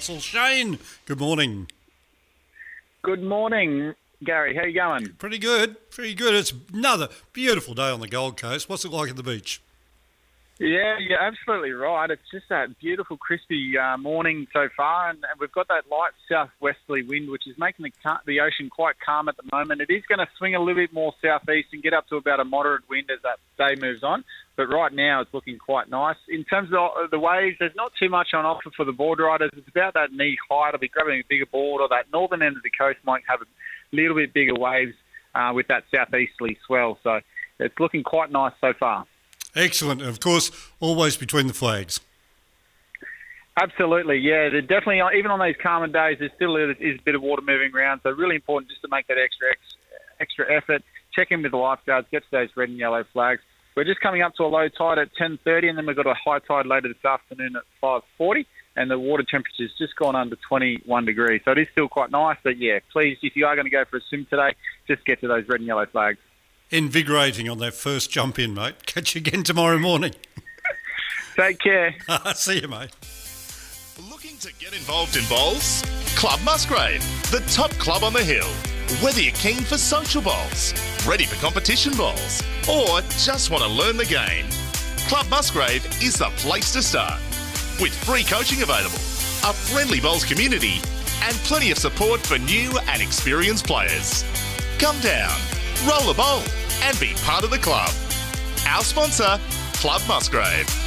Newcastle. Shane, good morning. Good morning, Gary. How you going? Pretty good, pretty good. It's another beautiful day on the Gold Coast. What's it like at the beach? Yeah, you're absolutely right. It's just that beautiful, crispy morning so far, and we've got that light southwesterly wind, which is making the ocean quite calm at the moment. It is going to swing a little bit more southeast and get up to about a moderate wind as that day moves on. But right now, it's looking quite nice. In terms of the waves, there's not too much on offer for the board riders. It's about that knee height. I'll be grabbing a bigger board, or that northern end of the coast might have a little bit bigger waves with that southeasterly swell. So it's looking quite nice so far. Excellent. And of course, always between the flags. Absolutely, yeah. They're definitely, even on those calmer days, there still is a bit of water moving around. So really important just to make that extra effort. Check in with the lifeguards, get to those red and yellow flags. We're just coming up to a low tide at 10:30, and then we've got a high tide later this afternoon at 5:40, and the water temperature's just gone under 21 degrees. So it is still quite nice. But yeah, please, if you are going to go for a swim today, just get to those red and yellow flags. Invigorating on that first jump in, mate. Catch you again tomorrow morning. Take care. See you, mate. Looking to get involved in bowls? Club Musgrave, the top club on the hill. Whether you're keen for social bowls, ready for competition bowls, or just want to learn the game, Club Musgrave is the place to start. With free coaching available, a friendly bowls community, and plenty of support for new and experienced players. Come down, roll a bowl, and be part of the club. Our sponsor, Club Musgrave.